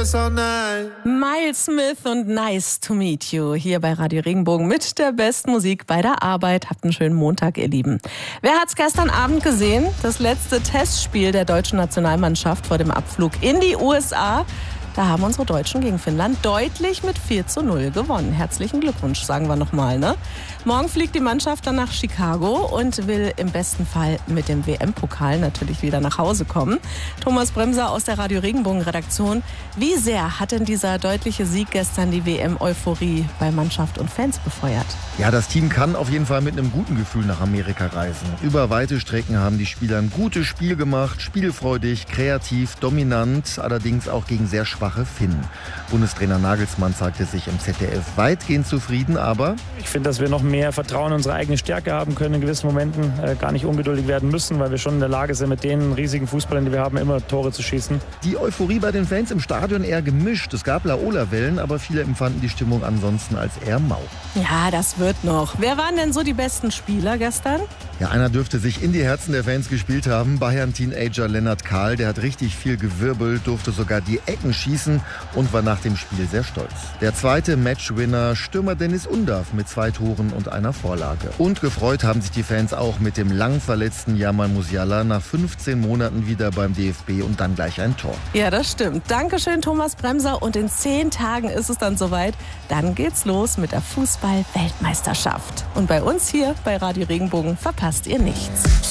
all night. Miles Smith und Nice to Meet You hier bei Radio Regenbogen mit der besten Musik bei der Arbeit. Habt einen schönen Montag, ihr Lieben. Wer hat's gestern Abend gesehen? Das letzte Testspiel der deutschen Nationalmannschaft vor dem Abflug in die USA. Da haben unsere Deutschen gegen Finnland deutlich mit 4:0 gewonnen. Herzlichen Glückwunsch, sagen wir nochmal, ne? Morgen fliegt die Mannschaft dann nach Chicago und will im besten Fall mit dem WM-Pokal natürlich wieder nach Hause kommen. Thomas Bremser aus der Radio Regenbogen-Redaktion. Wie sehr hat denn dieser deutliche Sieg gestern die WM-Euphorie bei Mannschaft und Fans befeuert? Ja, das Team kann auf jeden Fall mit einem guten Gefühl nach Amerika reisen. Über weite Strecken haben die Spieler ein gutes Spiel gemacht, spielfreudig, kreativ, dominant, allerdings auch gegen sehr schwache Finnen. Bundestrainer Nagelsmann zeigte sich im ZDF weitgehend zufrieden, aber ich finde, dass wir noch mehr Vertrauen in unsere eigene Stärke haben können in gewissen Momenten, gar nicht ungeduldig werden müssen, weil wir schon in der Lage sind, mit den riesigen Fußballern, die wir haben, immer Tore zu schießen. Die Euphorie bei den Fans im Stadion eher gemischt. Es gab Laola-Wellen, aber viele empfanden die Stimmung ansonsten als eher mau. Ja, das wird noch. Wer waren denn so die besten Spieler gestern? Ja, einer dürfte sich in die Herzen der Fans gespielt haben. Bayern-Teenager Lennart Kahl, der hat richtig viel gewirbelt, durfte sogar die Ecken schießen und war nach dem Spiel sehr stolz. Der zweite Matchwinner, Stürmer Dennis Undav mit 2 Toren und einer Vorlage. Und gefreut haben sich die Fans auch mit dem lang verletzten Jamal Musiala nach 15 Monaten wieder beim DFB und dann gleich ein Tor. Ja, das stimmt. Dankeschön, Thomas Bremser. Und in 10 Tagen ist es dann soweit. Dann geht's los mit der Fußball-Weltmeisterschaft. Und bei uns hier bei Radio Regenbogen verpasst ihr nichts.